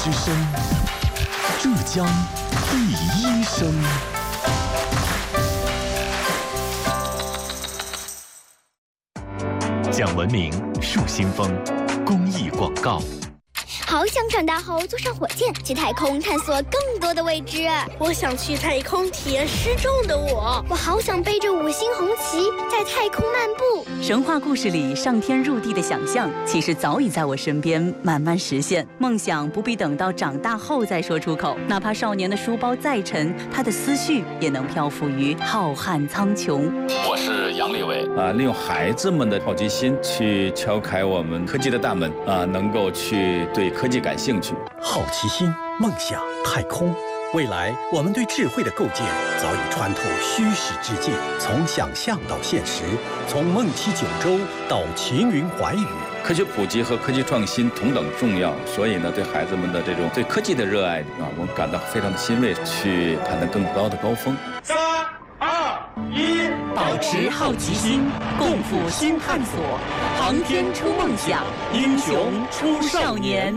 之声，浙江第一声。讲文明树新风公益广告。 好想长大后坐上火箭去太空探索更多的未知。 我想去太空体验失重的我。 我好想背着5星红旗在太空漫步。 神话故事里上天入地的想象，其实早已在我身边慢慢实现。梦想不必等到长大后再说出口，哪怕少年的书包再沉，他的思绪也能漂浮于浩瀚苍穹。 我是杨利伟利用孩子们的好奇心去敲开我们科技的大门能够去对科技感兴趣。 好奇心、梦想、太空，未来我们对智慧的构建早已穿透虚实之界，从想象到现实，从梦七九州到秦云寰宇。 科学普及和科技创新同等重要，所以呢，对孩子们的这种对科技的热爱我们感到非常的欣慰，去攀登更高的高峰。 3、2、1， 保持好奇心，共赴新探索，航天出梦想，英雄出少年。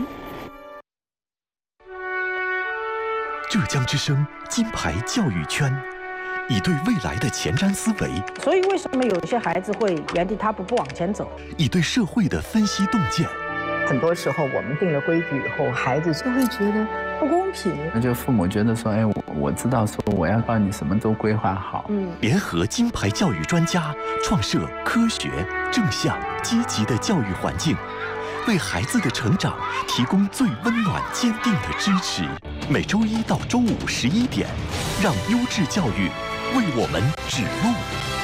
浙江之声金牌教育圈，以对未来的前瞻思维， 所以为什么有些孩子会原地踏步不往前走？ 以对社会的分析洞见。 很多时候我们定了规矩以后，孩子就会觉得不公平。 那就父母觉得说，我知道说我要帮你什么都规划好。 联合金牌教育专家，创设科学、正向、积极的教育环境，为孩子的成长提供最温暖坚定的支持。每周1到周511点，让优质教育为我们指路。